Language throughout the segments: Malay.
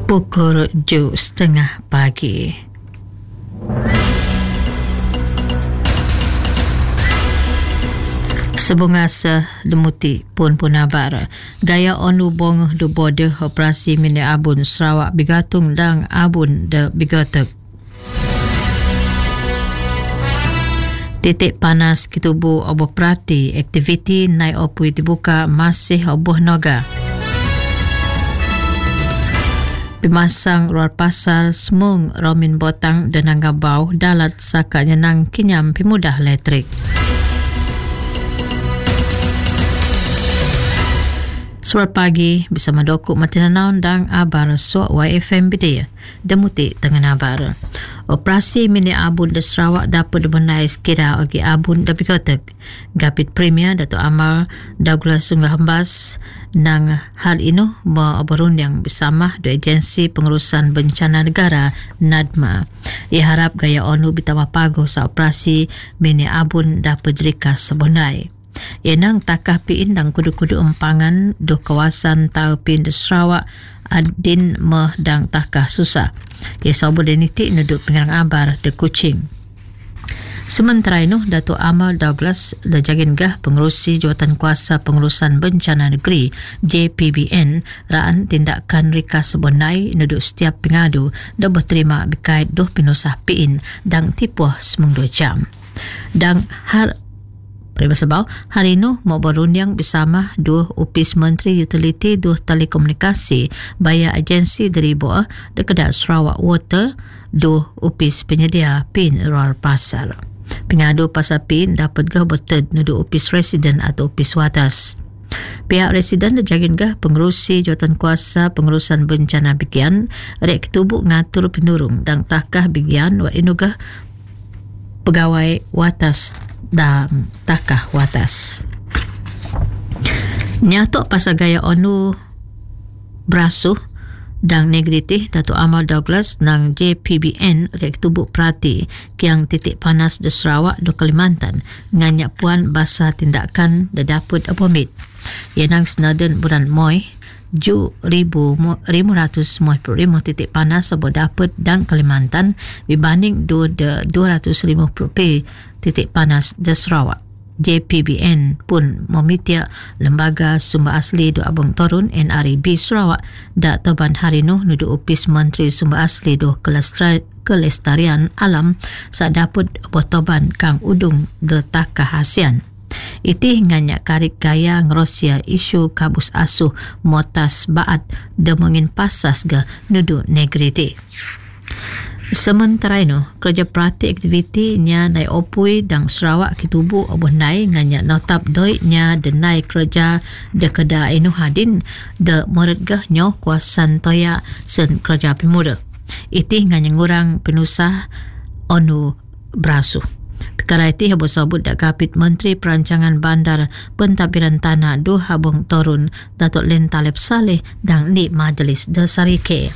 pukul 7.30 pagi. Sebungasa Lemuti pun abar. Gaya onu bong du border operasi mini abun Sarawak bigatung dang abun de bigatek. Titik panas kitubu oboh perati aktiviti naik opui dibuka masih oboh noga. Pimasang luar pasar semung romin botang dan anggabau dalat saka nyenang kinyam pimudah elektrik. Selamat pagi, bisa madokuk matinanaun dang abar suak YFM Bidaya. Demuti tengah abar. Operasi mini abun de Sarawak dapat dibenai sekira bagi abun da bigotek. Gapit Premier Dato' Amal Douglas Sungai Hembas nang hal inu berunding bersama do agensi pengurusan bencana negara NADMA. Ia harap gaya ONU bitama pago sa operasi mini abun dapat dirikas sebonai. Yenang takah piin dang kudu-kudu empangan do kawasan Taupin de Sarawak adin meh dang takah susah. Ia sobo deniti nuduk pengarang abar de Kuching. Sementara itu, Dato' Amal Douglas da Jagingah pengurusi jawatan kuasa pengurusan bencana negeri JPBN raan tindakan rika sebonai nuduk setiap pengadu da berterima berkait doh pinusah piin dang tipuh semung 2 jam. Dang hari ini mau berunding bersama dua upis Menteri Utiliti dua Telekomunikasi baya agensi dari bawah dekat Sarawak Water dua upis penyedia PIN luar pasar. Pengadu pasar PIN dapat gah betul nudu upis residen atau upis watas. Pihak residen dijagingah pengurusi jawatan kuasa pengurusan bencana bikian rek tubuh ngatur penurung dan takah bikian wa inugah pegawai watas dan takah watas. Nyatok pasal gaya ONU berasuh dan negatif Dato' Amal Douglas nang JPBN rek tubuh perhati kiang titik panas di Sarawak do Kalimantan nganyak puan basa tindakan da daput apomit. Yenang senadan bulan Moi 555 titik panas sebab dapat dan Kalimantan dibanding 250 titik panas di Sarawak. JPBN pun memitiak Lembaga Sumber Asli do Abang Torun NREB Sarawak da teban hari nuh nudu upis Menteri Sumber Asli do Kelestarian Alam sa dapat botoban Kang Udung de Takah ASEAN. Iti nganyak karik gaya ngerosia isu kabus asuh motas baat de mengin pasas ga nudu negriti. Sementara itu, kerja perhati aktiviti nya nai opui dan Sarawak kitubu oboh nai nganyak notap doi nya denai kerja de keda inu hadin de meredgah nyo kuasan toya sen kerja pemuda. Iti nganyak ngurang penusah ONU berasuh. Perkara itu habo sabut dak kapit Menteri Perancangan Bandar Pentadbiran Tanah do Habong Torun Dato' Len Talib Saleh dan di Majlis Dasarike.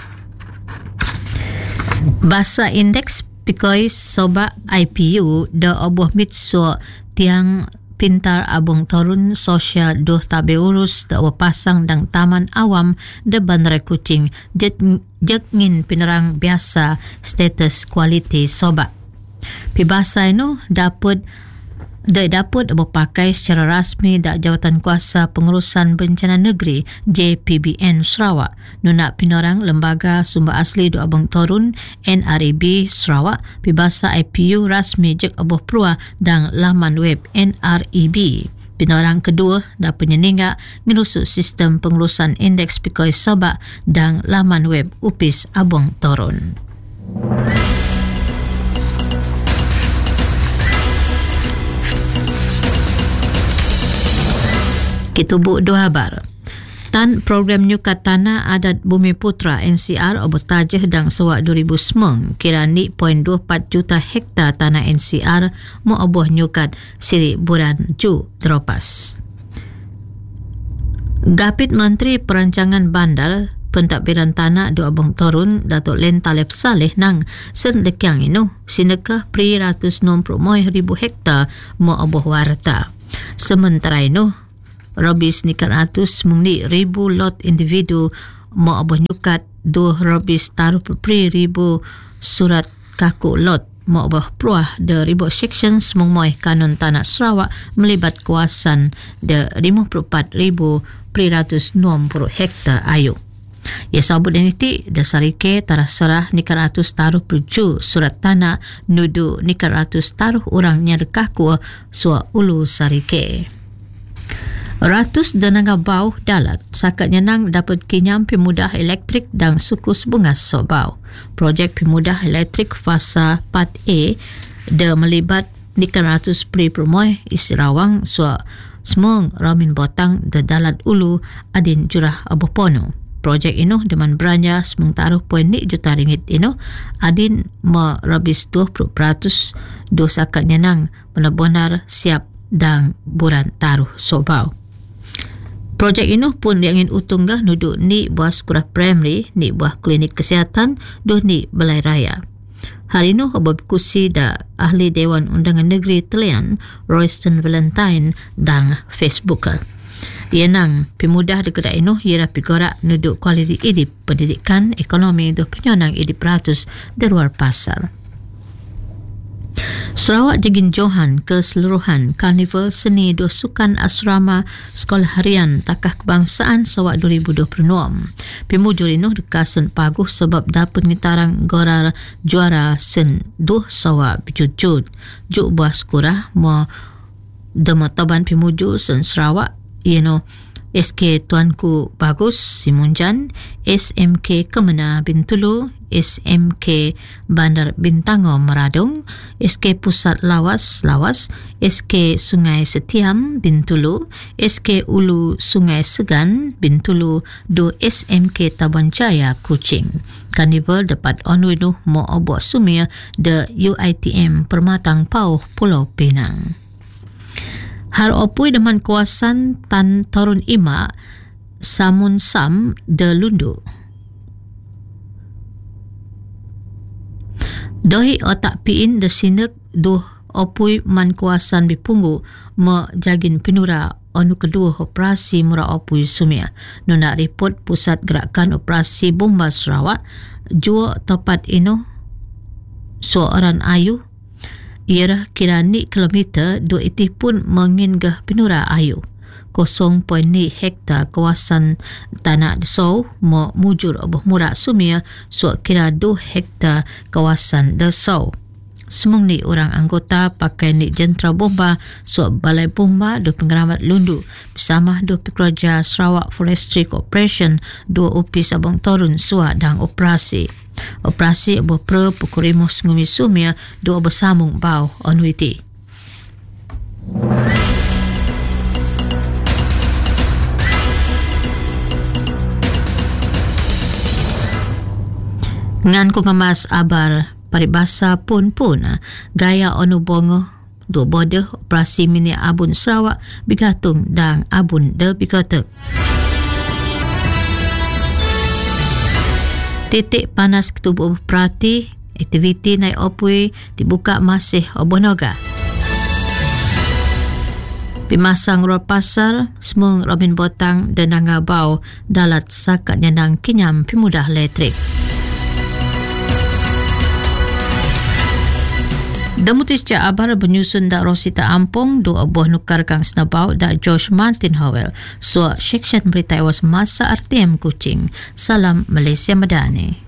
Basa indeks pikoi soba IPU da oboh mitso tiang pintar Abong Torun sosial doh tabe urus da pasang dang taman awam da Bandar Kuching jegngin penerang biasa status kualiti soba. Pibasa itu dapat berpakai secara rasmi da Jawatan Kuasa Pengurusan Bencana Negeri JPBN Sarawak nunak pinorang Lembaga Sumber Asli do Abang Torun NREB Sarawak pibasa IPU rasmi jek oboh prua dan laman web NREB. Pinorang kedua da penyeningak ngerusuk sistem pengurusan indeks pikoi soba dan laman web upis Abang Torun. Kitubuk dua habar. Tan program nyukat tanah adat Bumi Putra NCR bertajah dang sewak 2000 semeng kira ni 0.24 juta hektar tanah NCR mau oboh nyukat siri buran Ju dropas. Gapit Menteri Perancangan Bandar Pentadbiran Tanah do Abang Torun Dato' Len Talib Saleh nang sendekiang inu sinekah pri 160,000 hektar mau oboh warta. Sementara itu Robis nikan atus mungli 1,000 lot individu mo abah nyukat 2,000 surat kaku lot mo abah peruah de ribu sections mengmoy kanun tanah Sarawak melibat kawasan de 54,360 hektar ayu. Ya sabut ini dasarike tarah serah ni 100 taruh perju surat tanah nudu ni 100 taruh orang nyadekaku sua ulu sarike. Ratus denanga bau dalat sakat nyenang dapat kinyam pemudah elektrik dan sukus bunga sobau. Projek pemudah elektrik fasa Part A de melibat ni 100 pri permoy Isirawang sua semung ramin botang de dalat ulu adin jurah abopono. Projek ino dengan beranya semung taruh poin ni juta ringgit ino adin merabis 20% do sakat nyenang benar-benar siap dan buran taruh sobau. Projek ino pun yang ingin utunggah nuduk ni buah sekolah primary, ni buah klinik kesihatan, do ni balai raya. Hari ino abab kusi da ahli Dewan Undangan Negeri Telian, Royston Valentine dan Facebook. Yenang pemudah de kedai ino ia pigorak nuduk kualiti hidup pendidikan ekonomi do penyonang hidup ratus di luar pasar. Sarawak Jegin Johan keseluruhan Karnival Seni do Sukan Asrama Sekolah Harian Takah Kebangsaan Sarawak 2026. Pemujur ino dekasen paguh sebab dapat ngitarang gorar juara sen duh Sarawak bijujud. Juk buah sekurah mo demataban pemujur sen Sarawak SK Tuanku Bagus Simunjan, SMK Kemena Bintulu, SMK Bandar Bintango Meradung, SK Pusat Lawas, SK Sungai Setiam Bintulu, SK Ulu Sungai Segan Bintulu, do SMK Tabuan Jaya Kuching. Karnival dapat onwinu mo obok sumia de UiTM Permatang Pauh Pulau Pinang. Har opui dengan kawasan Tan Torun Ima Samun Sam de Lundu. Doi otak piin de sinek duh opui man kawasan bipunggu me jagin pinura onu kedua operasi murah opui sumia. Nuna report Pusat Gerakan Operasi Bomba Sarawak jua tepat ino seorang ayu ia kira ni kilometer do itih pun menginggah pinura ayu 0.2 hektar kawasan tanah Desau mo mujur oboh murak sumia so kira 2 hektar kawasan Desau. Semung ni orang anggota pakai ni jentera bomba so balai bomba do penggeramat Lundu bersama do pekerja Sarawak Forestry Corporation do upi Sabang Torun suat dan operasi. Operasi berpera pukurimus ngumi sumia do bersambung bau onwiti. Ngan ko ngamas abar paribasa pun gaya onu bongo do bode operasi mini abun Sarawak bigatung dan abun de bigatek. Titik panas ketubuh perhati, aktiviti naik opui dibuka masih obonoga. Pimasang luar pasar, semung robin botang dan nangabau dalat sakat nyanang kinyam pemudah elektrik. Damutis Cak Abar benyusun dak Rosita Ampong do abuh nukar kang senabau dak Josh Martin Howell. So, section berita was masa RTM Kuching. Salam Malaysia Madani.